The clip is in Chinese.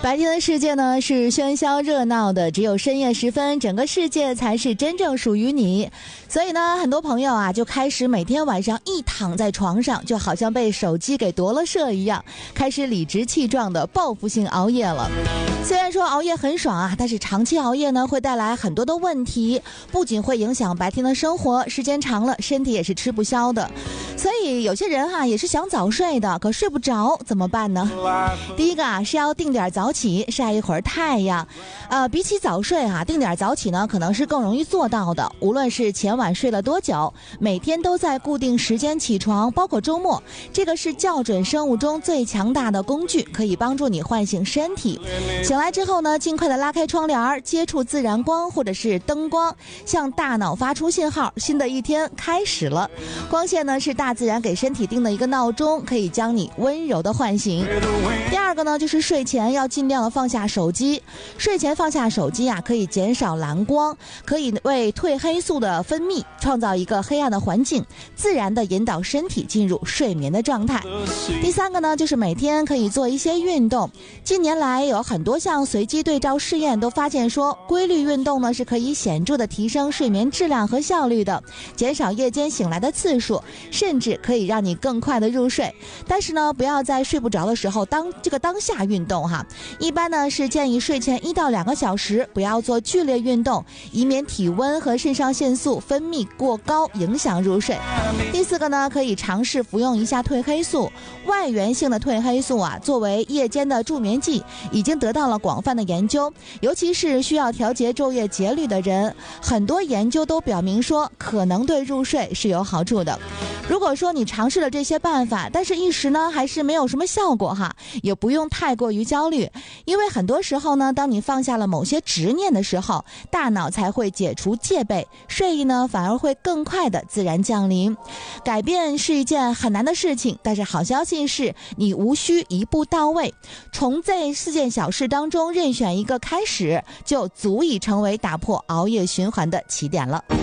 白天的世界呢是喧嚣热闹的，只有深夜时分，整个世界才是真正属于你。所以呢，很多朋友啊就开始每天晚上一躺在床上，就好像被手机给夺了舍一样，开始理直气壮的报复性熬夜了。虽然说熬夜很爽啊，但是长期熬夜呢会带来很多的问题，不仅会影响白天的生活，时间长了身体也是吃不消的。所以有些人也是想早睡的，可睡不着怎么办呢？第一个是要定点早起，晒一会儿太阳。比起早睡定点早起呢可能是更容易做到的。无论是前晚睡了多久，每天都在固定时间起床，包括周末，这个是校准生物钟最强大的工具，可以帮助你唤醒身体。醒来之后呢，尽快的拉开窗帘，接触自然光或者是灯光，向大脑发出信号，新的一天开始了。光线呢是大自然给身体定的一个闹钟，可以将你温柔的唤醒。第二个呢就是睡前要尽量的放下手机。睡前放下手机可以减少蓝光，可以为褪黑素的分泌创造一个黑暗的环境，自然的引导身体进入睡眠的状态。第三个呢就是每天可以做一些运动。近年来有很多项随机对照试验都发现说，规律运动呢是可以显著的提升睡眠质量和效率的，减少夜间醒来的次数，甚至可以让你更快的入睡。但是呢，不要在睡不着的时候当下运动一般呢是建议睡前1到2个小时不要做剧烈运动，以免体温和肾上腺素分泌过高影响入睡。第四个呢，可以尝试服用一下褪黑素。外源性的褪黑素作为夜间的助眠剂，已经得到了广泛的研究，尤其是需要调节昼夜节律的人，很多研究都表明说可能对入睡是有好处的。如果说你尝试了这些办法，但是一时呢还是没有什么效果也不用太过于焦虑，因为很多时候呢，当你放下了某些执念的时候，大脑才会解除戒备，睡意呢反而会更快的自然降临。改变是一件很难的事情，但是好消息是你无需一步到位，从这4件小事当中任选一个开始，就足以成为打破熬夜循环的起点了。